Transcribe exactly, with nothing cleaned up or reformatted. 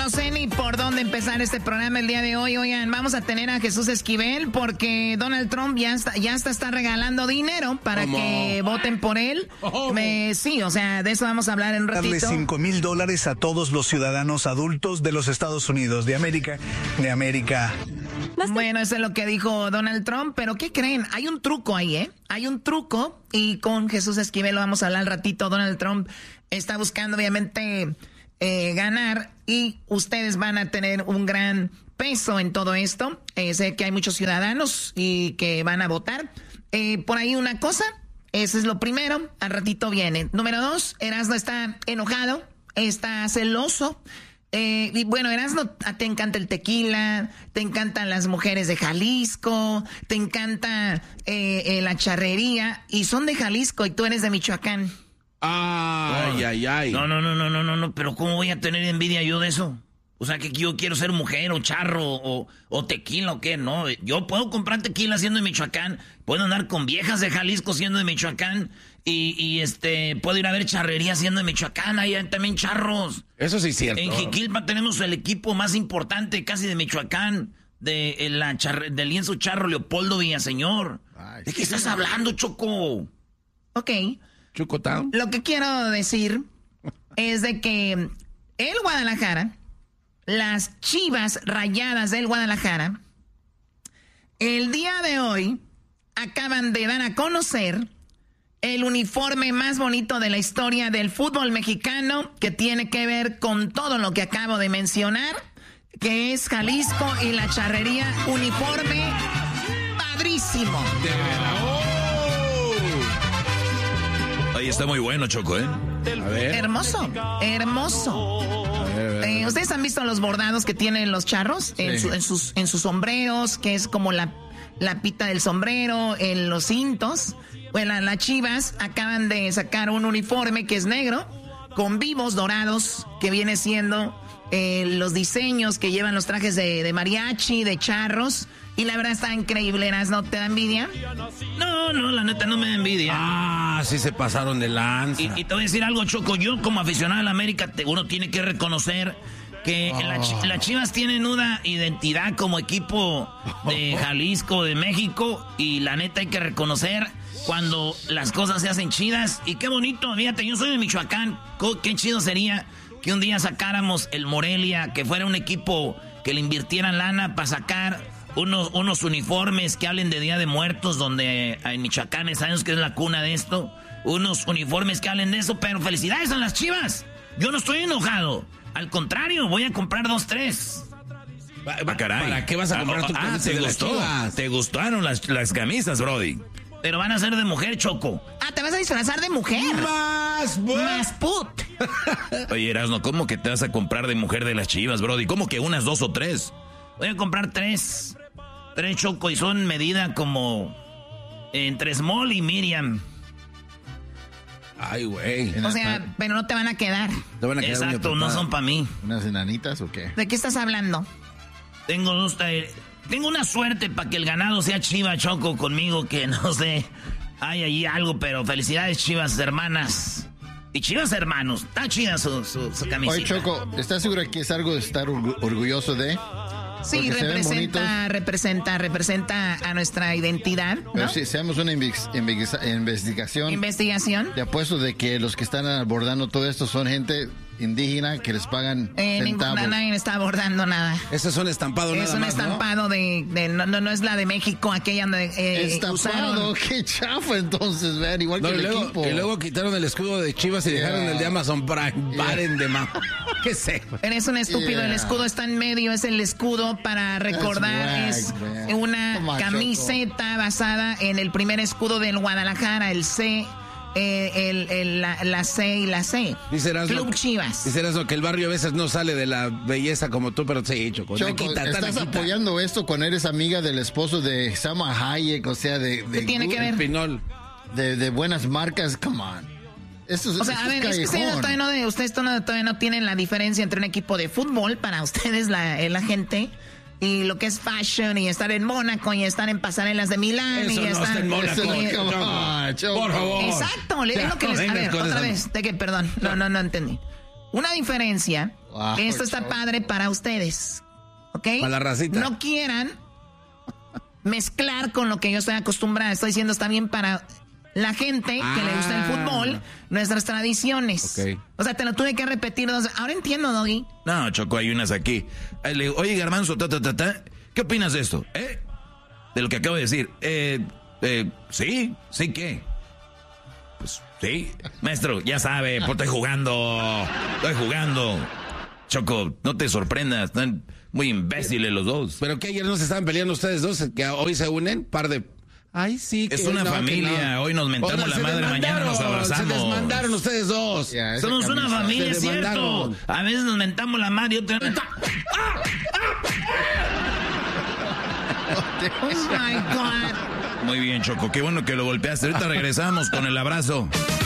No sé ni por dónde empezar este programa el día de hoy. Oigan, vamos a tener a Jesús Esquivel porque Donald Trump ya está, ya está, está regalando dinero para ¿Cómo? que voten por él. Oh. Me, sí, o sea, de eso vamos a hablar en un ratito. Darle cinco mil dólares a todos los ciudadanos adultos de los Estados Unidos, de América, de América. Bueno, eso es lo que dijo Donald Trump, pero ¿qué creen? Hay un truco ahí, ¿eh? Hay un truco y con Jesús Esquivel lo vamos a hablar al ratito. Donald Trump está buscando, obviamente, eh, ganar y ustedes van a tener un gran peso en todo esto. Eh, sé que hay muchos ciudadanos y que van a votar. Eh, por ahí una cosa, eso es lo primero, al ratito viene. Número dos, Erasmo está enojado, está celoso. Eh, y bueno, Erasmo, te encanta el tequila, te encantan las mujeres de Jalisco, te encanta eh, eh, la charrería, y son de Jalisco y tú eres de Michoacán. Ay, ay, ay, ay. No, no, no, no, no, no, no, pero ¿cómo voy a tener envidia yo de eso? O sea, que yo quiero ser mujer o charro o, o tequila o qué, no. Yo puedo comprar tequila siendo de Michoacán, puedo andar con viejas de Jalisco siendo de Michoacán y, y este, puedo ir a ver charrería siendo de Michoacán, ahí hay también charros. Eso sí es cierto. En Jiquilpa tenemos el equipo más importante casi de Michoacán, de la charre, del lienzo charro Leopoldo Villaseñor. Ay, ¿de qué estás hablando, Choco? Ok. Chocotown. Lo que quiero decir es de que el Guadalajara, las Chivas Rayadas del Guadalajara, el día de hoy acaban de dar a conocer el uniforme más bonito de la historia del fútbol mexicano, que tiene que ver con todo lo que acabo de mencionar, que es Jalisco y la charrería. Uniforme padrísimo. De verdad. Oh. Ahí está muy bueno, Choco, ¿eh? A ver. Hermoso, hermoso. A ver, a ver. Eh, ¿Ustedes han visto los bordados que tienen los charros? Sí. En, su, en, sus, en sus sombreros, que es como la, la pita del sombrero, en los cintos. Bueno, las Chivas acaban de sacar un uniforme que es negro, con vivos dorados, que viene siendo eh, los diseños que llevan los trajes de, de mariachi, de charros. Y la verdad está increíble, ¿no? ¿Te da envidia? No, no, la neta no me da envidia. Ah, sí se pasaron de lanza. Y, y te voy a decir algo, Choco. Yo como aficionado a la América, te, uno tiene que reconocer que oh. las la Chivas tienen una identidad como equipo de Jalisco, de México. Y la neta hay que reconocer cuando las cosas se hacen chidas. Y qué bonito, fíjate, yo soy de Michoacán. Qué chido sería que un día sacáramos el Morelia, que fuera un equipo que le invirtieran lana para sacar Unos, unos uniformes que hablen de Día de Muertos, donde en Michoacán sabemos que es la cuna de esto. Unos uniformes que hablen de eso, pero felicidades a las Chivas. Yo no estoy enojado. Al contrario, voy a comprar dos, tres. Ah, caray. ¿Para qué vas a comprar tu ah, ¿te gustó? ¿Te gustaron las, las camisas, Brody? Pero van a ser de mujer, Choco. Ah, ¿te vas a disfrazar de mujer? Más, más put. Oye, Erasno, ¿cómo que te vas a comprar de mujer de las Chivas, Brody? ¿Cómo que unas dos o tres? Voy a comprar tres. Tres, Choco, y son medida como entre small y medium. Ay, güey. O sea, pero no te van a quedar. ¿Te van a quedar? Exacto, no son para mí. ¿Unas enanitas o qué? ¿De qué estás hablando? Tengo dos... Tengo una suerte para que el ganado sea Chiva, Choco, conmigo, que no sé. Hay allí algo, pero felicidades, Chivas hermanas. Y Chivas hermanos. Está chida su, su, su camiseta. Oye, Choco, ¿estás segura que es algo de estar orgulloso de...? Sí, representa, representa, representa a nuestra identidad, ¿no? Pero si hacemos una investigación. ¿Investigación? Te apuesto de que los que están abordando todo esto son gente indígena que les pagan eh, centavos. Ninguna, nadie está abordando nada. Ese es un estampado nada Es un más, estampado ¿no? de, de no, no, no es la de México, aquella de eh, estampado, usaron. qué chafa entonces, vean, igual no, que y el luego, equipo. Y luego quitaron el escudo de Chivas y yeah. dejaron el de Amazon Prime. Yeah. Paren de más. ¿Qué sé? Eres un estúpido, yeah. El escudo está en medio, es el escudo para recordar, es man. una Toma, camiseta Choco. basada en el primer escudo del Guadalajara, el C. Eh, el, el, la, la C y la C. Club Chivas. Dice Erasmo que el barrio a veces no sale de la belleza como tú, pero sí, Choco. Choco, quita, estás apoyando esto cuando eres amiga del esposo de Salma Hayek, o sea, de... de ¿Qué tiene good, que ver? Pinol. De, de buenas marcas, come on. Esto es, o sea, esto a ver, es, es que ustedes todavía, no de, ustedes todavía no tienen la diferencia entre un equipo de fútbol, para ustedes la, la gente... Y lo que es fashion, y estar en Mónaco, y estar en pasarelas de Milán, eso y no estar está en Mónaco. Y, no, por favor. Exacto, le digo que les, a ver, otra esa. vez, de que, perdón, no, no, no entendí. Una diferencia Wow, Esto está padre para ustedes. ¿Ok? Para la racita. No quieran mezclar con lo que yo estoy acostumbrada. Estoy diciendo, está bien para la gente ah. que le gusta el fútbol, nuestras tradiciones. Okay. O sea, te lo tuve que repetir dos. Ahora entiendo, Doggy. No, Choco, hay unas aquí. Ahí le digo, oye, Garbanzo, ta, ta, ta, ta, ¿qué opinas de esto? ¿Eh? De lo que acabo de decir. Eh, eh, sí, sí, ¿qué? Pues sí, maestro, ya sabe, pues estoy jugando, estoy jugando. Choco, no te sorprendas, están muy imbéciles los dos. ¿Pero qué? ¿Ayer no se estaban peleando ustedes dos? ¿Que hoy se unen? Par de... Ay, sí. Es que una no, familia, no. hoy nos mentamos Ahora, la madre, mañana nos abrazamos. Se desmandaron ustedes dos. Ya, esa Somos una camisa. familia, Se es cierto. demandaron. A veces nos mentamos la madre y otra... Oh my God. Muy bien, Choco, qué bueno que lo golpeaste. Ahorita regresamos con el abrazo.